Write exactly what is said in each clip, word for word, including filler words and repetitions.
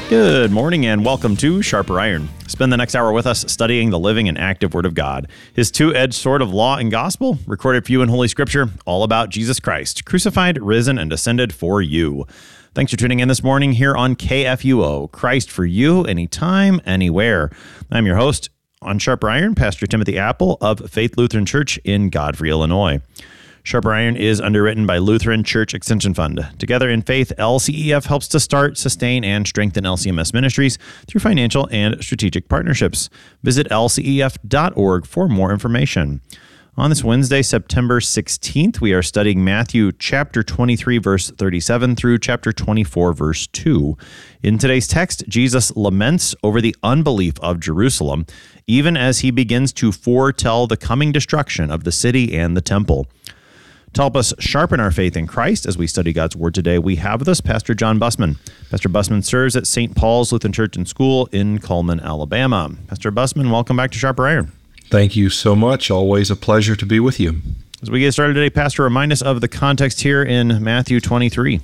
Good morning and welcome to Sharper Iron. Spend the next hour with us studying the living and active Word of God. His two-edged sword of law and gospel, recorded for you in Holy Scripture, all about Jesus Christ, crucified, risen, and ascended for you. Thanks for tuning in this morning here on K F U O, Christ for you, anytime, anywhere. I'm your host on Sharper Iron, Pastor Timothy Apple of Faith Lutheran Church in Godfrey, Illinois. Sharper Iron is underwritten by Lutheran Church Extension Fund. Together in Faith, L C E F helps to start, sustain, and strengthen L C M S ministries through financial and strategic partnerships. Visit L C E F dot org for more information. On this Wednesday, September sixteenth, we are studying Matthew chapter twenty-three, verse thirty-seven through chapter twenty-four, verse two. In today's text, Jesus laments over the unbelief of Jerusalem, even as he begins to foretell the coming destruction of the city and the temple. To help us sharpen our faith in Christ as we study God's Word today, we have with us Pastor John Bussman. Pastor Bussman serves at Saint Paul's Lutheran Church and School in Cullman, Alabama. Pastor Bussman, welcome back to Sharper Iron. Thank you so much. Always a pleasure to be with you. As we get started today, Pastor, remind us of the context here in Matthew twenty-three.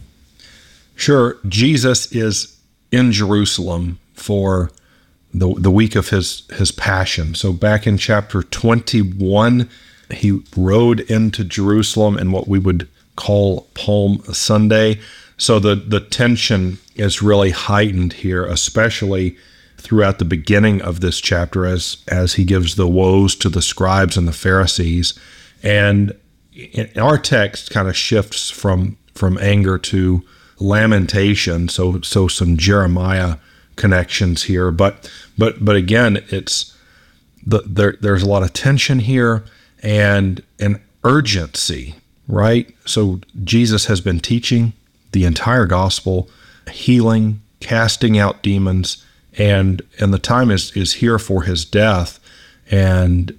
Sure. Jesus is in Jerusalem for the, the week of his, his passion. So back in chapter twenty-one, he rode into Jerusalem in what we would call Palm Sunday. So the, the tension is really heightened here, especially throughout the beginning of this chapter as, as he gives the woes to the scribes and the Pharisees. And in our text kind of shifts from, from anger to lamentation. So, so some Jeremiah connections here. But, but, but again, it's the, there, there's a lot of tension here. And an urgency, right? So Jesus has been teaching the entire gospel, healing, casting out demons, and and the time is, is here for his death. And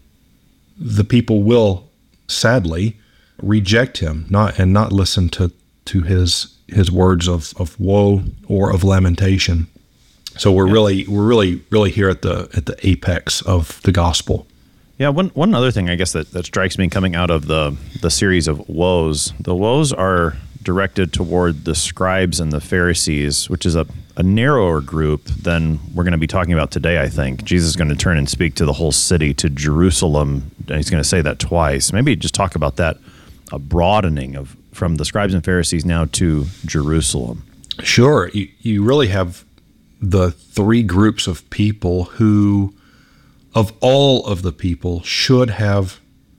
the people will sadly reject him, not and not listen to, to his his words of, of woe or of lamentation. So we're yeah. really we're really really here at the at the apex of the gospel. Yeah, one one other thing I guess that, that strikes me coming out of the, the series of woes, the woes are directed toward the scribes and the Pharisees, which is a, a narrower group than we're going to be talking about today, I think. Jesus is going to turn and speak to the whole city, to Jerusalem, and he's going to say that twice. Maybe just talk about that, a broadening of from the scribes and Pharisees now to Jerusalem. Sure. You, you really have the three groups of people who, of all of the people, should have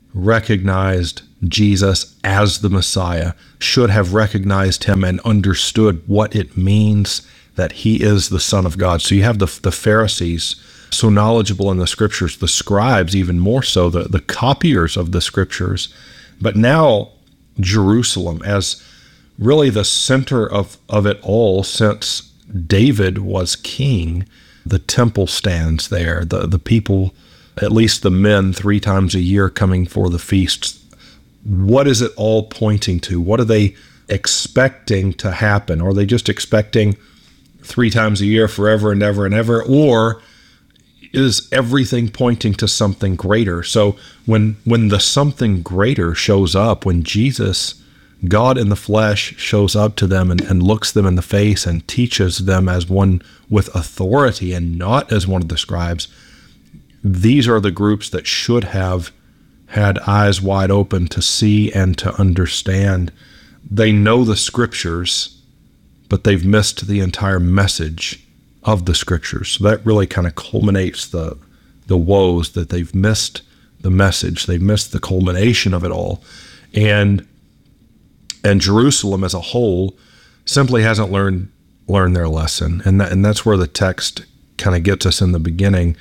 recognized Jesus as the Messiah, should have recognized him and understood what it means that he is the Son of God. So you have the, the Pharisees, so knowledgeable in the Scriptures, the scribes even more so, the, the copiers of the Scriptures. But now Jerusalem as really the center of, of it all, since David was king. The temple stands there, the, the people, at least the men, three times a year coming for the feasts. What is it all pointing to? What are they expecting to happen? Are they just expecting three times a year forever and ever and ever? Or is everything pointing to something greater? So when when the something greater shows up, when Jesus, God in the flesh, shows up to them and, and looks them in the face and teaches them as one with authority and not as one of the scribes, these are the groups that should have had eyes wide open to see and to understand. They know the Scriptures, but they've missed the entire message of the Scriptures. So that really kind of culminates the the woes, that they've missed the message. They've missed the culmination of it all. And and Jerusalem as a whole simply hasn't learned learned their lesson. And that, and that's where the text kind of gets us in the beginning.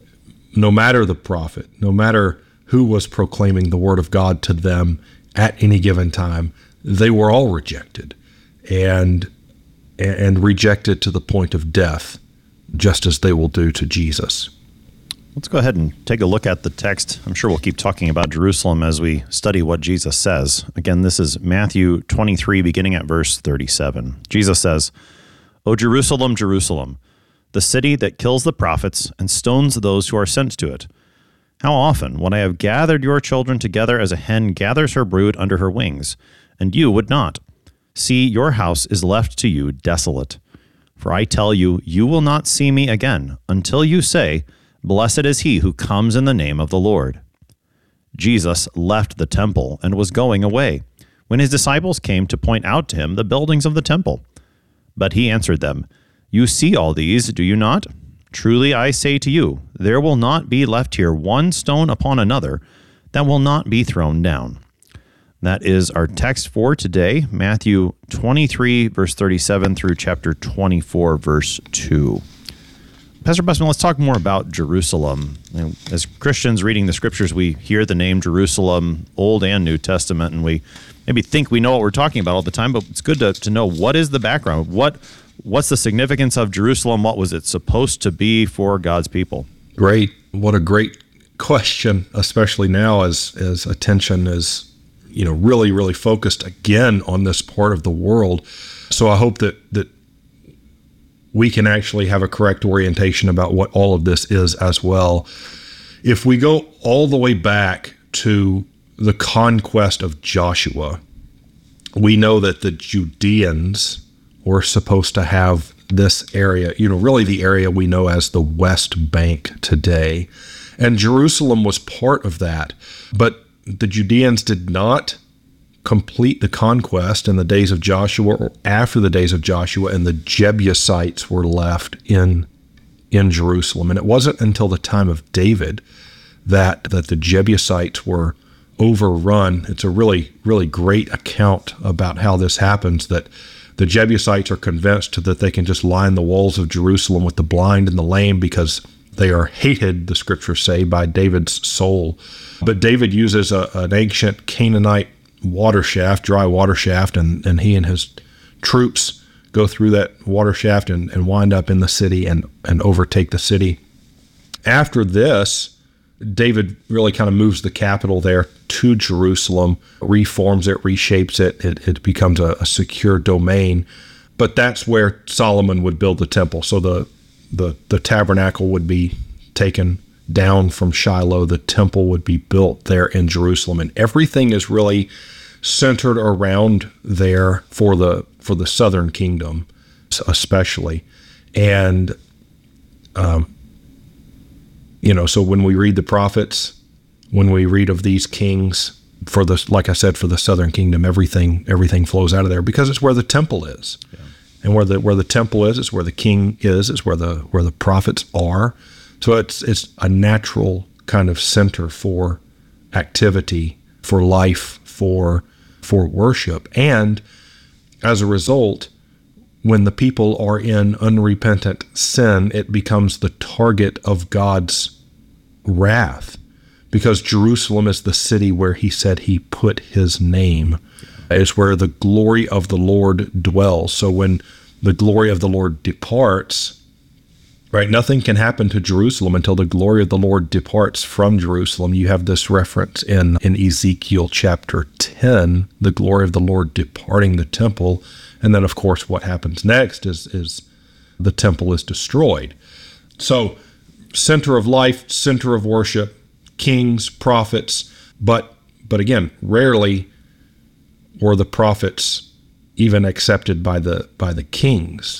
No matter the prophet, no matter who was proclaiming the word of God to them at any given time, they were all rejected and and rejected to the point of death, just as they will do to Jesus. Let's go ahead and take a look at the text. I'm sure we'll keep talking about Jerusalem as we study what Jesus says. Again, this is Matthew twenty-three, beginning at verse thirty-seven. Jesus says, "O Jerusalem, Jerusalem, the city that kills the prophets and stones those who are sent to it. How often would I have gathered your children together as a hen gathers her brood under her wings, and you would not. See, your house is left to you desolate. For I tell you, you will not see me again until you say, 'Blessed is he who comes in the name of the Lord.'" Jesus left the temple and was going away, when his disciples came to point out to him the buildings of the temple. But he answered them, "You see all these, do you not? Truly I say to you, there will not be left here one stone upon another that will not be thrown down." That is our text for today, Matthew twenty-three, verse thirty-seven through chapter twenty-four, verse two. Pastor Bussman, let's talk more about Jerusalem. You know, as Christians reading the scriptures, we hear the name Jerusalem, Old and New Testament, and we maybe think we know what we're talking about all the time, but it's good to, to know what is the background. What What's the significance of Jerusalem? What was it supposed to be for God's people? Great. What a great question, especially now as, as attention is, you know, really, really focused again on this part of the world. So I hope that, that we can actually have a correct orientation about what all of this is as well. If we go all the way back to the conquest of Joshua, we know that the Judeans were supposed to have this area, you know, really the area we know as the West Bank today. And Jerusalem was part of that. But the Judeans did not complete the conquest in the days of Joshua or after the days of Joshua, and the Jebusites were left in in Jerusalem. And it wasn't until the time of David that that the Jebusites were overrun. It's a really, really great account about how this happens, that the Jebusites are convinced that they can just line the walls of Jerusalem with the blind and the lame because they are hated, the scriptures say, by David's soul. But David uses a, an ancient Canaanite water shaft, dry water shaft, and, and he and his troops go through that water shaft and, and wind up in the city and, and overtake the city. After this, David really kind of moves the capital there to Jerusalem, reforms it, reshapes it. It, it becomes a, a secure domain. But that's where Solomon would build the temple. So the, the, the tabernacle would be taken down from Shiloh. The temple would be built there in Jerusalem. And everything is really centered around there for the for the southern kingdom, especially. And um You know, so when we read the prophets, when we read of these kings, for the, like I said, for the southern kingdom, everything everything flows out of there because it's where the temple is, yeah. And where the where the temple is, is where the king is, is where the where the prophets are. So it's it's a natural kind of center for activity, for life, for for worship, and as a result, when the people are in unrepentant sin, it becomes the target of God's wrath, because Jerusalem is the city where he said he put his name. It's where the glory of the Lord dwells. So when the glory of the Lord departs, right, nothing can happen to Jerusalem until the glory of the Lord departs from Jerusalem. You have this reference in, in Ezekiel chapter ten, the glory of the Lord departing the temple. And then, of course, what happens next is, is the temple is destroyed. So, center of life, center of worship, kings, prophets, but but again, rarely were the prophets even accepted by the by the kings.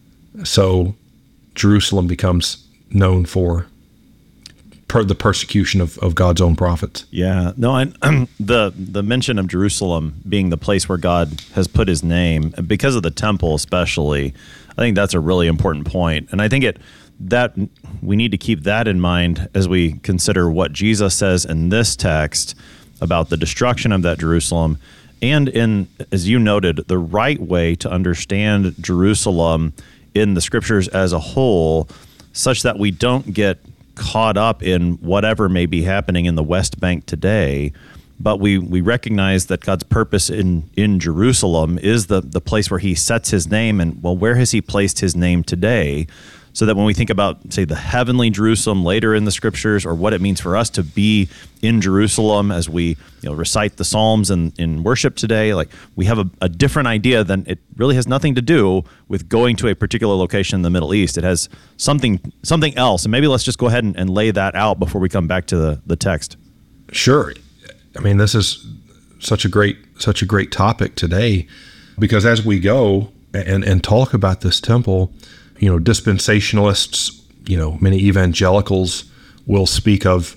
So, Jerusalem becomes known for per the persecution of, of God's own prophets. Yeah, no, and um, the the mention of Jerusalem being the place where God has put his name, because of the temple especially, I think that's a really important point. And I think it that we need to keep that in mind as we consider what Jesus says in this text about the destruction of that Jerusalem, and in, as you noted, the right way to understand Jerusalem in the scriptures as a whole, such that we don't get caught up in whatever may be happening in the West Bank today, but we we recognize that God's purpose in in Jerusalem is the the place where he sets his name. And well, where has he placed his name today? So that when we think about, say, the heavenly Jerusalem later in the scriptures, or what it means for us to be in Jerusalem as we, you know, recite the Psalms in, in worship today, like we have a, a different idea. Than it really has nothing to do with going to a particular location in the Middle East. It has something something else. And maybe let's just go ahead and, and lay that out before we come back to the, the text. Sure. I mean, this is such a great such a great topic today, because as we go and, and talk about this temple. You know, dispensationalists, you know, many evangelicals will speak of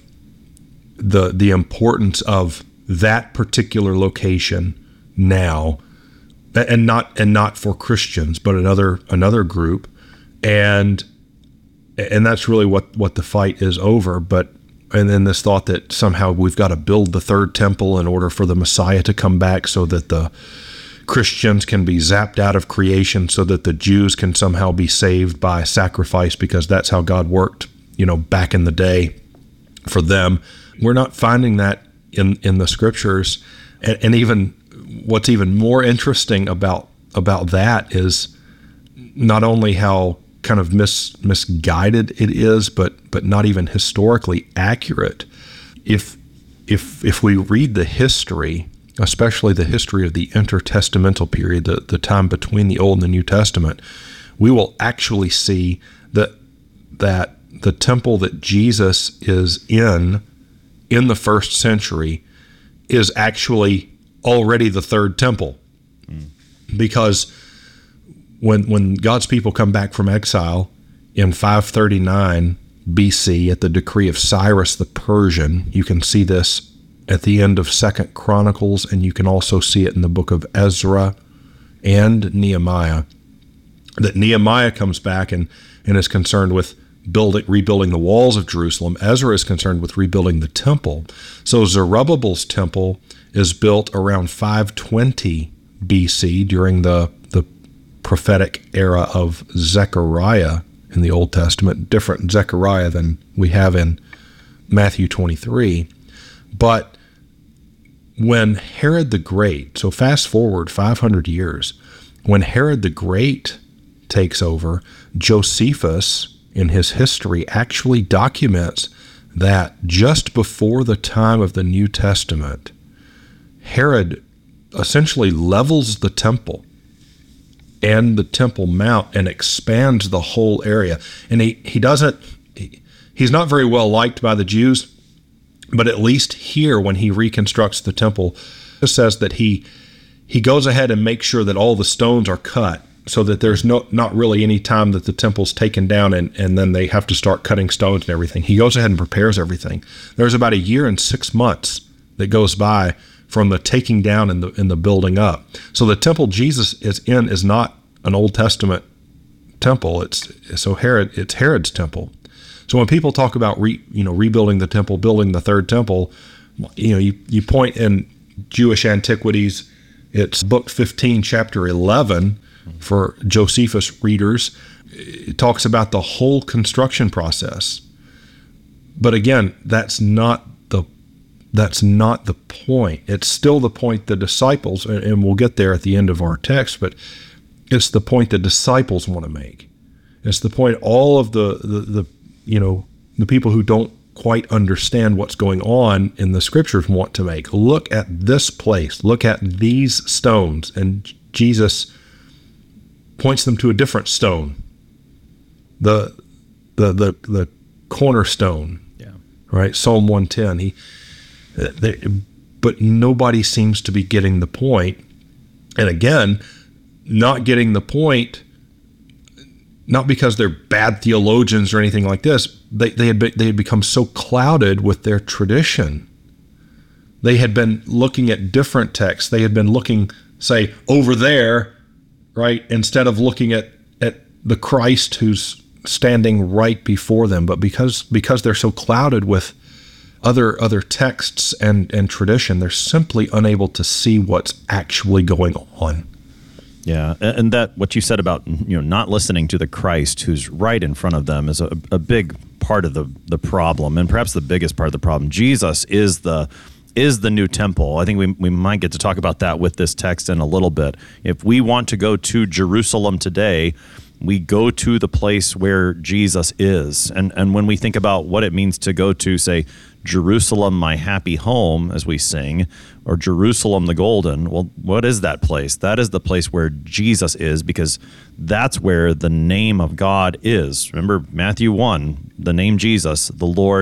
the the importance of that particular location now, and not and not for Christians, but another another group, and and that's really what what the fight is over. But and then this thought that somehow we've got to build the third temple in order for the Messiah to come back, so that the Christians can be zapped out of creation, so that the Jews can somehow be saved by sacrifice, because that's how God worked, you know, back in the day for them. We're not finding that in, in the scriptures. And, and even what's even more interesting about about that is not only how kind of mis, misguided it is, but but not even historically accurate. If if if we read the history, especially the history of the intertestamental period, the, the time between the Old and the New Testament, we will actually see that that the temple that Jesus is in in the first century is actually already the third temple. Mm. Because when when God's people come back from exile in five thirty-nine B C at the decree of Cyrus the Persian, you can see this at the end of Second Chronicles, and you can also see it in the book of Ezra and Nehemiah, that Nehemiah comes back and, and is concerned with building, rebuilding the walls of Jerusalem. Ezra is concerned with rebuilding the temple. So Zerubbabel's temple is built around five twenty B C during the, the prophetic era of Zechariah in the Old Testament, different Zechariah than we have in Matthew twenty-three. But when Herod the Great, so fast forward five hundred years, when Herod the Great takes over, Josephus, in his history, actually documents that just before the time of the New Testament, Herod essentially levels the temple and the Temple Mount and expands the whole area. And he, he doesn't, he, he's not very well liked by the Jews, but at least here, when he reconstructs the temple, it says that he he goes ahead and makes sure that all the stones are cut, so that there's no not really any time that the temple's taken down and, and then they have to start cutting stones and everything. He goes ahead and prepares everything. There's about a year and six months that goes by from the taking down and the and the building up. So the temple Jesus is in is not an Old Testament temple. It's so Herod. It's Herod's temple. So when people talk about re, you know rebuilding the temple, building the third temple, you know you, you point in Jewish antiquities. It's book fifteen, chapter eleven for Josephus readers. It talks about the whole construction process. But again, that's not the that's not the point. It's still the point the disciples, and we'll get there at the end of our text, but it's the point the disciples want to make. It's the point all of the the, the you know, the people who don't quite understand what's going on in the scriptures want to make. Look at this place. Look at these stones. And Jesus points them to a different stone. The the the the cornerstone. Yeah. Right? Psalm one ten. He they, but nobody seems to be getting the point. And again, not getting the point, not because they're bad theologians or anything like this. They they had be, they had become so clouded with their tradition. They had been looking at different texts. They had been looking, say, over there, right, instead of looking at, at the Christ who's standing right before them. But because because they're so clouded with other other texts and, and tradition, they're simply unable to see what's actually going on. Yeah, and that what you said about you know not listening to the Christ who's right in front of them is a, a big part of the the problem, and perhaps the biggest part of the problem. Jesus is the is the new temple. I think we we might get to talk about that with this text in a little bit. If we want to go to Jerusalem today, we go to the place where Jesus is. And and when we think about what it means to go to, say, Jerusalem, my happy home, as we sing, or Jerusalem the golden, well, what is that place? That is the place where Jesus is, because that's where the name of God is. Remember Matthew one, the name Jesus, the Lord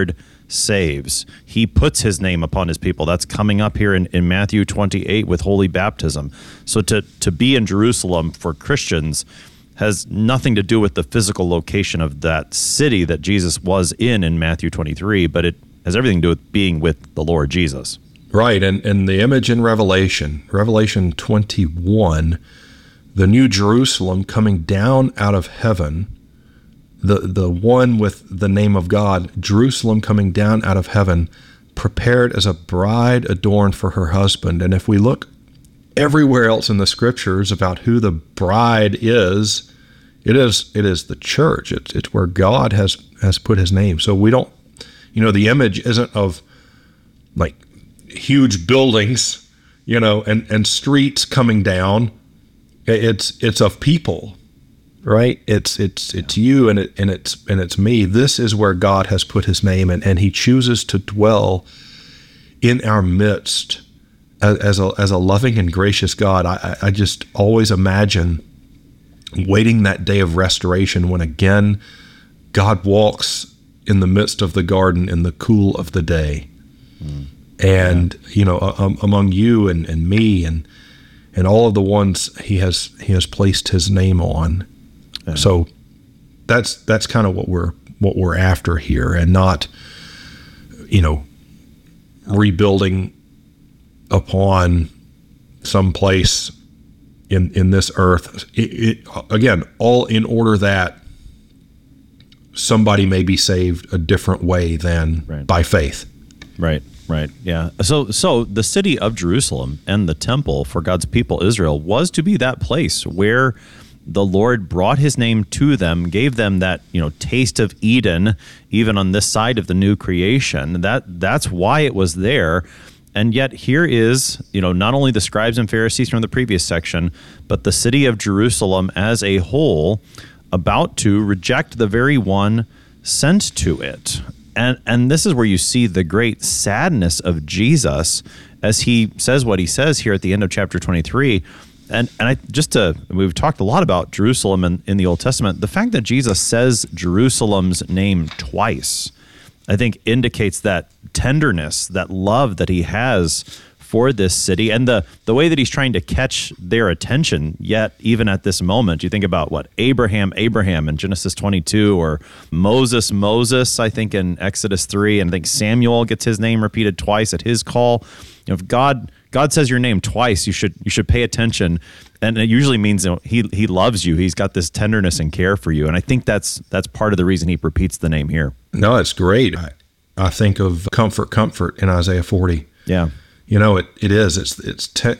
saves. He puts his name upon his people. That's coming up here in, in Matthew twenty-eight with holy baptism. So to, to be in Jerusalem for Christians has nothing to do with the physical location of that city that Jesus was in in Matthew twenty-three, but it has everything to do with being with the Lord Jesus. Right, and, and the image in Revelation, Revelation twenty-one, the New Jerusalem coming down out of heaven, the, the one with the name of God, Jerusalem coming down out of heaven, prepared as a bride adorned for her husband. And if we look everywhere else in the scriptures about who the bride is, it is it is the church. It's it's where God has has put his name. So we don't, you know, the image isn't of like huge buildings, you know, and, and streets coming down. It's it's of people, right? It's it's it's you and it and it's and it's me. This is where God has put his name, and, and he chooses to dwell in our midst as, as a as a loving and gracious God. I, I just always imagine waiting that day of restoration when again God walks in the midst of the garden in the cool of the day. Mm. And, yeah. you know, um, among you and, and me and and all of the ones he has he has placed his name on. Yeah. So that's that's kind of what we're what we're after here, and not, you know, rebuilding upon some place in in this earth. It, it, again, all in order that somebody may be saved a different way than right. by faith. Right. Right. Yeah. So so the city of Jerusalem and the temple for God's people Israel was to be that place where the Lord brought his name to them, gave them that, you know, taste of Eden, even on this side of the new creation. That that's why it was there. And yet here is, you know, not only the scribes and Pharisees from the previous section, but the city of Jerusalem as a whole about to reject the very one sent to it. And and this is where you see the great sadness of Jesus as he says what he says here at the end of chapter twenty-three. And and I just to we've talked a lot about Jerusalem in, in the Old Testament. The fact that Jesus says Jerusalem's name twice, I think indicates that tenderness, that love that he has for this city, and the the way that he's trying to catch their attention. Yet, even at this moment, you think about what Abraham, Abraham in Genesis twenty-two, or Moses, Moses, I think in Exodus three, and I think Samuel gets his name repeated twice at his call. You know, if God God says your name twice, you should you should pay attention, and it usually means, you know, he he loves you. He's got this tenderness and care for you, and I think that's that's part of the reason he repeats the name here. No, it's great. I, I think of comfort, comfort in Isaiah forty. Yeah. You know, it, it is. It's it's te-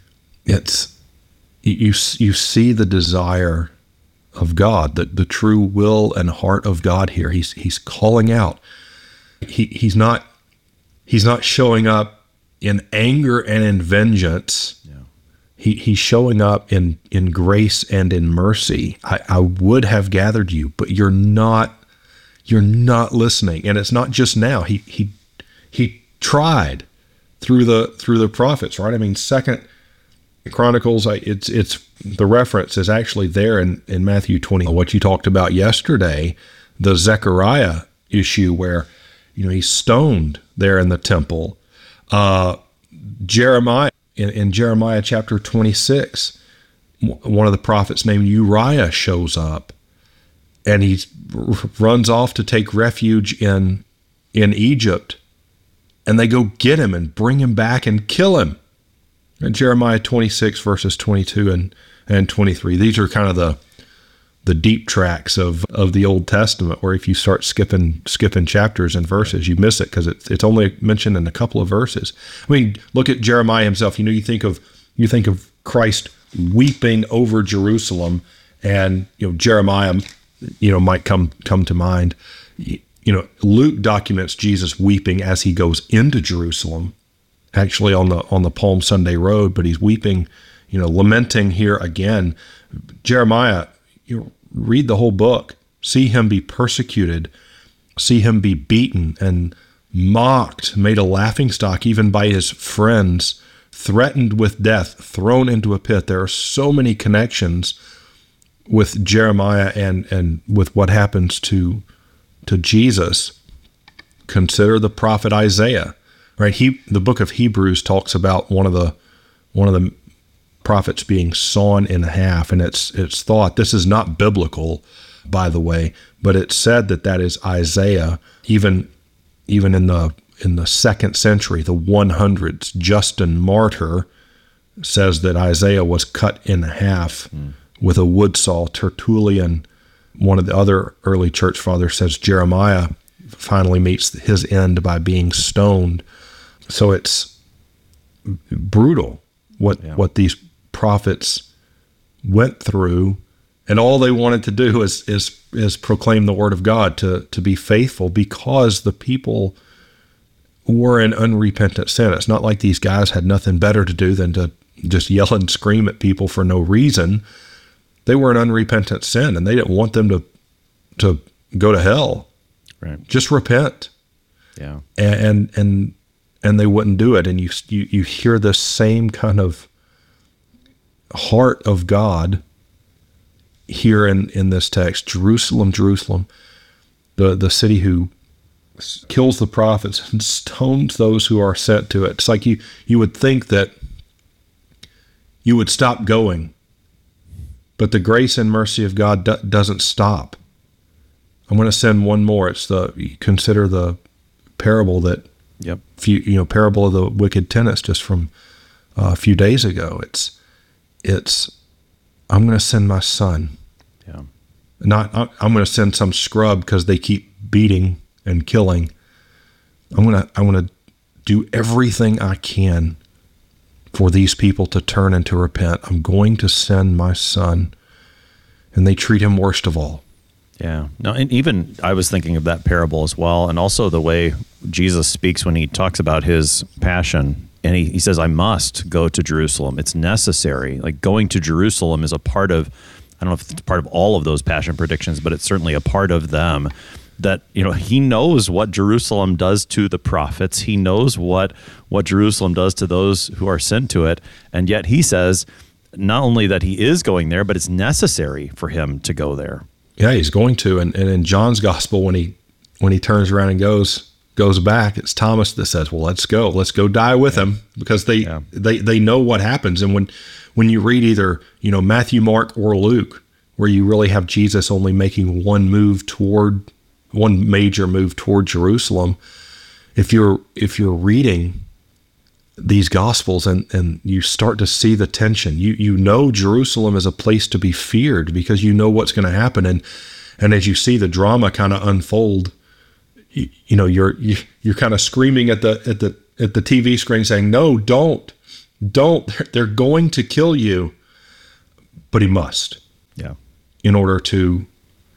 it's you you see the desire of God, the the true will and heart of God here. He's he's calling out. He he's not he's not showing up in anger and in vengeance. Yeah. He he's showing up in in grace and in mercy. I, I would have gathered you, but you're not you're not listening. And it's not just now. He he he tried. Through the through the prophets, right? I mean, Second Chronicles, it's it's the reference is actually there in, in Matthew twenty. What you talked about yesterday, the Zechariah issue where, you know, he's stoned there in the temple. Uh, Jeremiah in, in Jeremiah chapter twenty-six, one of the prophets named Uriah shows up, and he runs off to take refuge in in Egypt. And they go get him and bring him back and kill him. And Jeremiah twenty-six, verses twenty-two and, and twenty-three. These are kind of the the deep tracks of, of the Old Testament, where if you start skipping skipping chapters and verses, you miss it because it's it's only mentioned in a couple of verses. I mean, look at Jeremiah himself. You know, you think of you think of Christ weeping over Jerusalem, and you know Jeremiah, you know, might come come to mind. You know, Luke documents Jesus weeping as he goes into Jerusalem, actually on the on the Palm Sunday road, but he's weeping, you know, lamenting here again. Jeremiah, you know, read the whole book, see him be persecuted, see him be beaten and mocked, made a laughingstock even by his friends, threatened with death, thrown into a pit. There are so many connections with Jeremiah and and with what happens to to Jesus. consider the prophet Isaiah, right? He, the book of Hebrews talks about one of the one of the prophets being sawn in half, and it's it's thought, this is not biblical, by the way, but it's said that that is Isaiah. Even even in the in the second century, the one hundreds, Justin Martyr says that Isaiah was cut in half mm. with a wood saw. Tertullian, one of the other early church fathers, says Jeremiah finally meets his end by being stoned. So it's brutal what yeah. what these prophets went through, and all they wanted to do is is is proclaim the word of God, to to be faithful, because the people were in unrepentant sin. It's not like these guys had nothing better to do than to just yell and scream at people for no reason. They were in unrepentant sin, and they didn't want them to to go to hell. Right. Just repent. Yeah. And and and, and they wouldn't do it. And you, you you hear the same kind of heart of God here in, in this text. Jerusalem, Jerusalem, the, the city who kills the prophets and stones those who are sent to it. It's like you, you would think that you would stop going, but the grace and mercy of God do, doesn't stop. I'm going to send one more. It's the, consider the parable that, yep. few, you know, parable of the wicked tenants just from uh, a few days ago. It's, it's, I'm going to send my son. Yeah. Not, I'm going to send some scrub because they keep beating and killing. I'm going to, I'm going to do everything I can for these people to turn and to repent. I'm going to send my son, and they treat him worst of all. Yeah. No, and even I was thinking of that parable as well, and also the way Jesus speaks when he talks about his passion. And he, he says, I must go to Jerusalem. It's necessary. Like, going to Jerusalem is a part of, I don't know if it's part of all of those passion predictions, but it's certainly a part of them. That, you know, he knows what Jerusalem does to the prophets. He knows what what Jerusalem does to those who are sent to it. And yet he says not only that he is going there, but it's necessary for him to go there. Yeah, he's going to. And, and in John's gospel, when he when he turns around and goes goes back, it's Thomas that says, well, let's go. Let's go die with yeah. him, because they, yeah. they they know what happens. And when when you read either, you know, Matthew, Mark, or Luke, where you really have Jesus only making one move toward one major move toward Jerusalem, if you're if you're reading these gospels and, and you start to see the tension, you you know Jerusalem is a place to be feared, because you know what's going to happen, and and as you see the drama kind of unfold, you, you know you're you, you're kind of screaming at the at the at the T V screen saying, no, don't don't they're going to kill you, but he must, yeah, in order to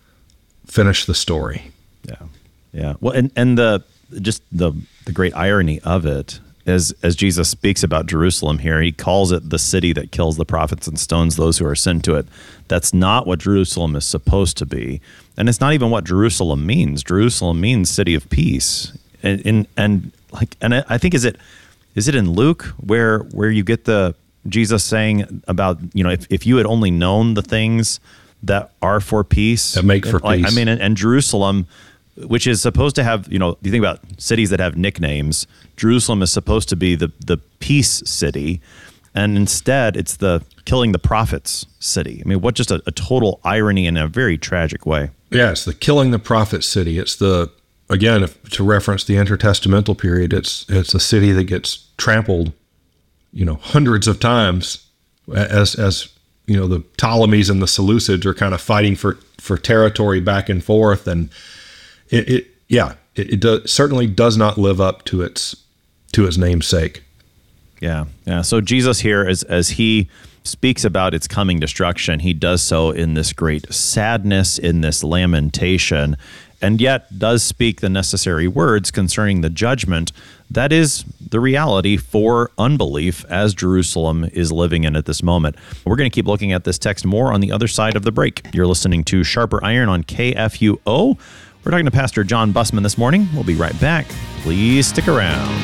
finish the story. Yeah. Yeah. Well, and, and the, just the, the great irony of it, as, as Jesus speaks about Jerusalem here, he calls it the city that kills the prophets and stones those who are sent to it. That's not what Jerusalem is supposed to be. And it's not even what Jerusalem means. Jerusalem means city of peace. And, and, and like, and I think, is it, is it in Luke where, where you get the Jesus saying about, you know, if, if you had only known the things that are for peace, that make for like, peace. I mean, and, and Jerusalem, which is supposed to have, you know, you think about cities that have nicknames, Jerusalem is supposed to be the, the peace city. And instead it's the killing the prophets city. I mean, what just a, a total irony in a very tragic way. Yeah. It's the killing the prophet city. It's the, again, if, to reference the intertestamental period, it's, it's a city that gets trampled, you know, hundreds of times as, as, you know, the Ptolemies and the Seleucids are kind of fighting for, for territory back and forth. And it, it yeah, it, it does, certainly does not live up to its, to its namesake. Yeah. Yeah. So Jesus here, as, as he speaks about its coming destruction, he does so in this great sadness, in this lamentation, and yet does speak the necessary words concerning the judgment that is the reality for unbelief as Jerusalem is living in at this moment. We're going to keep looking at this text more on the other side of the break. You're listening to Sharper Iron on K F U O. We're talking to Pastor John Bussman this morning. We'll be right back. Please stick around.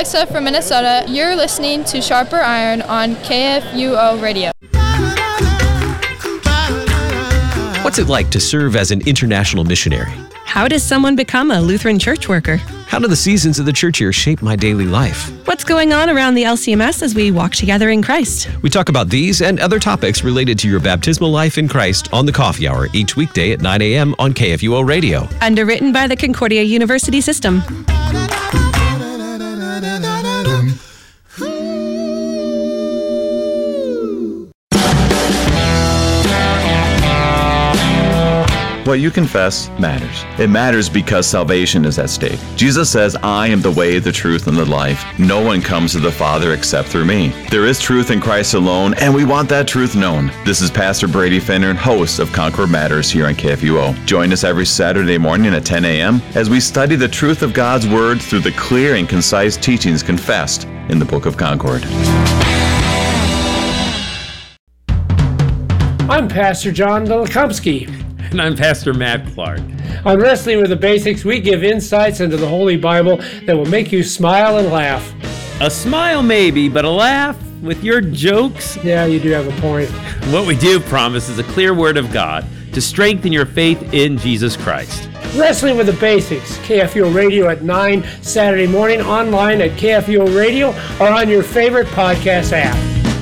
Alexa from Minnesota. You're listening to Sharper Iron on K F U O Radio. What's it like to serve as an international missionary? How does someone become a Lutheran church worker? How do the seasons of the church year shape my daily life? What's going on around the L C M S as we walk together in Christ? We talk about these and other topics related to your baptismal life in Christ on the Coffee Hour each weekday at nine a.m. on K F U O Radio. Underwritten by the Concordia University System. What you confess matters. It matters because salvation is at stake. Jesus says, I am the way, the truth, and the life. No one comes to the Father except through me. There is truth in Christ alone, and we want that truth known. This is Pastor Brady Finner, host of Concord Matters here on K F U O. Join us every Saturday morning at ten a.m. as we study the truth of God's Word through the clear and concise teachings confessed in the Book of Concord. I'm Pastor John Dolikomsky. And I'm Pastor Matt Clark. On Wrestling with the Basics, we give insights into the Holy Bible that will make you smile and laugh. A smile maybe, but a laugh with your jokes? Yeah, you do have a point. What we do promise is a clear word of God to strengthen your faith in Jesus Christ. Wrestling with the Basics, K F U O Radio at nine Saturday morning, online at K F U O Radio or on your favorite podcast app.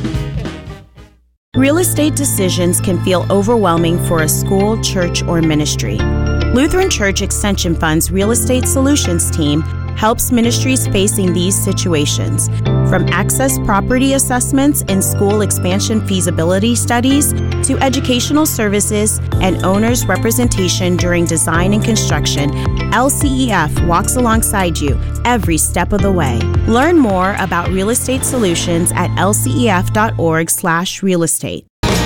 Real estate decisions can feel overwhelming for a school, church, or ministry. Lutheran Church Extension Fund's Real Estate Solutions team helps ministries facing these situations, from access property assessments and school expansion feasibility studies to educational services and owner's representation during design and construction. L C E F walks alongside you every step of the way. Learn more about real estate solutions at L C E F dot org slash real estate.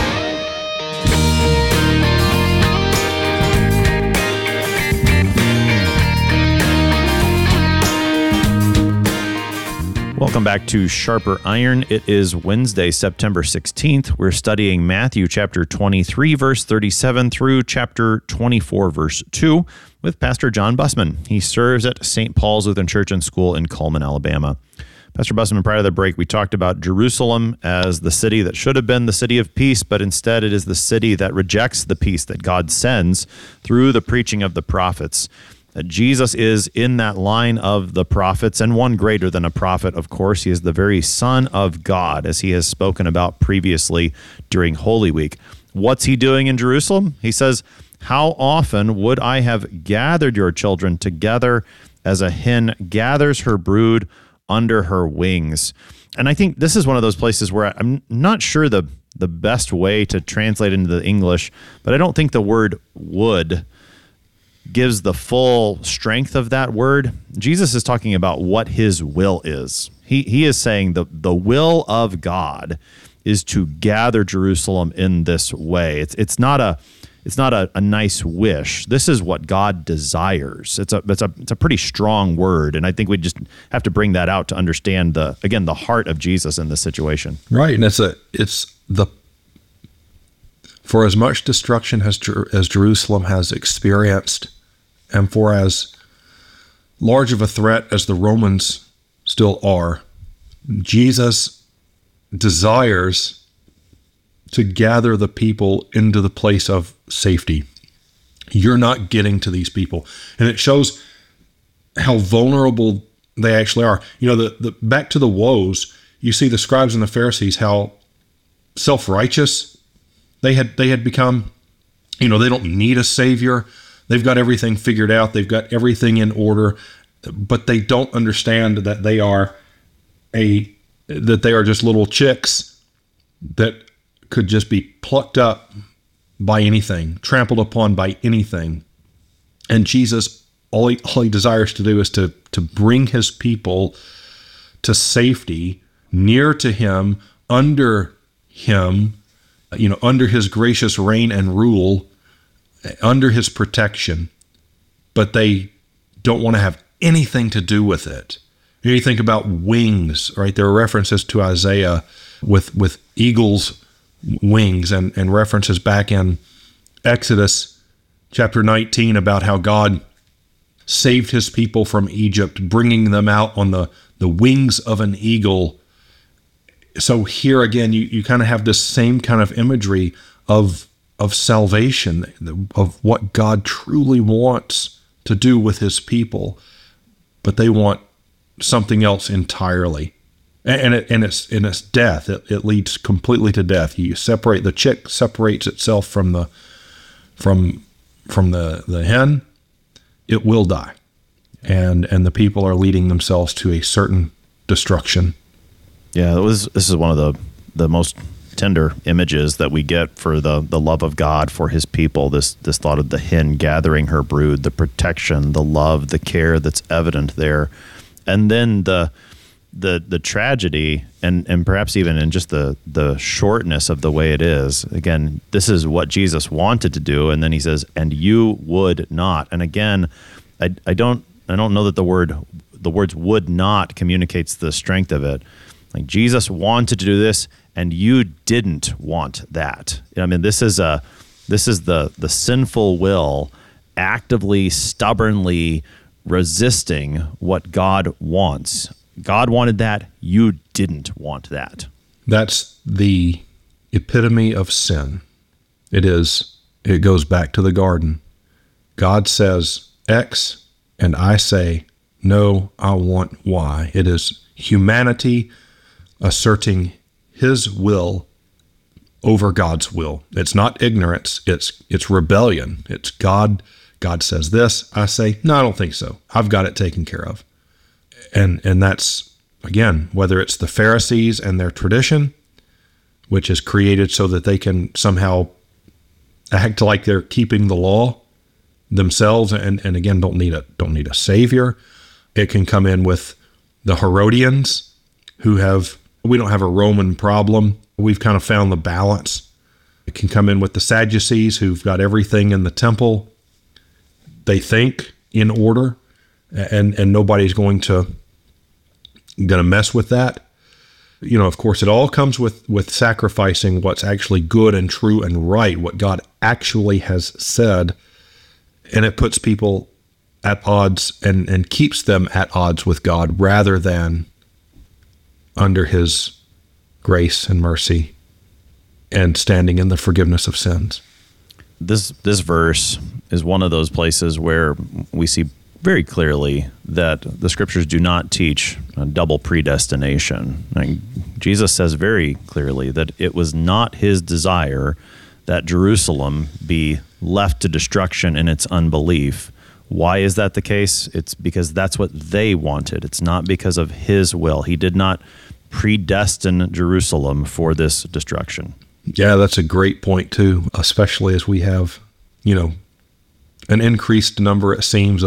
Welcome back to Sharper Iron. It is Wednesday, September sixteenth. We're studying Matthew chapter twenty-three, verse thirty-seven through chapter twenty-four, verse two with Pastor John Bussman. He serves at Saint Paul's Lutheran Church and School in Cullman, Alabama. Pastor Bussman, prior to the break, we talked about Jerusalem as the city that should have been the city of peace, but instead it is the city that rejects the peace that God sends through the preaching of the prophets. That Jesus is in that line of the prophets, and one greater than a prophet, of course. He is the very Son of God, as he has spoken about previously during Holy Week. What's he doing in Jerusalem? He says, how often would I have gathered your children together as a hen gathers her brood under her wings? And I think this is one of those places where I'm not sure the, the best way to translate into the English, but I don't think the word would gives the full strength of that word. Jesus is talking about what his will is. He he is saying the, the will of God is to gather Jerusalem in this way. It's it's not a it's not a, a nice wish. This is what God desires. It's a it's a it's a pretty strong word, and I think we just have to bring that out to understand the again the heart of Jesus in this situation. Right, and it's a it's the for as much destruction as as Jerusalem has experienced, and for as large of a threat as the Romans still are, Jesus desires to gather the people into the place of safety. You're not getting to these people. And it shows how vulnerable they actually are. You know, the, the back to the woes, you see the scribes and the Pharisees, how self-righteous they had they had become. You know, they don't need a savior. They've got everything figured out. They've got everything in order, but they don't understand that they are a that they are just little chicks that could just be plucked up by anything, trampled upon by anything. And Jesus, all he, all he desires to do is to to bring his people to safety, near to him, under him, you know, under his gracious reign and rule, under his protection, but they don't want to have anything to do with it. You know, you think about wings, right? There are references to Isaiah with with eagles' wings, and, and references back in Exodus chapter nineteen about how God saved his people from Egypt, bringing them out on the, the wings of an eagle. So here again, you, you kind of have this same kind of imagery of, of salvation, of what God truly wants to do with his people, but they want something else entirely. And it, and it's and it's death. It, it leads completely to death. You separate the chick separates itself from the from from the, the hen. It will die, and and the people are leading themselves to a certain destruction. Yeah, it was. This is one of the the most tender images that we get for the the love of God for his people. This this thought of the hen gathering her brood, the protection, the love, the care that's evident there, and then the. the the tragedy and, and perhaps even in just the, the shortness of the way it is. Again, this is what Jesus wanted to do, and then he says, and you would not. And again, I, I don't I don't know that the word the words would not communicates the strength of it. Like Jesus wanted to do this, and you didn't want that. I mean, this is a this is the the sinful will actively, stubbornly resisting what God wants. God wanted that. You didn't want that. That's the epitome of sin. It is. It goes back to the garden. God says X, and I say, no, I want Y. It is humanity asserting his will over God's will. It's not ignorance. It's it's rebellion. It's God. God says this. I say, no, I don't think so. I've got it taken care of. And and that's, again, whether it's the Pharisees and their tradition, which is created so that they can somehow act like they're keeping the law themselves, and, and again, don't need a don't need a savior. It can come in with the Herodians, who have, we don't have a Roman problem. We've kind of found the balance. It can come in with the Sadducees, who've got everything in the temple, they think, in order. And and nobody's going to going to mess with that. You know, of course, it all comes with, with sacrificing what's actually good and true and right, what God actually has said, and it puts people at odds and, and keeps them at odds with God rather than under his grace and mercy and standing in the forgiveness of sins. This this verse is one of those places where we see very clearly that the scriptures do not teach a double predestination. Like, Jesus says very clearly that it was not his desire that Jerusalem be left to destruction in its unbelief. Why is that the case? It's because that's what they wanted. It's not because of his will. He did not predestine Jerusalem for this destruction. Yeah, that's a great point too, especially as we have, you know, an increased number, it seems,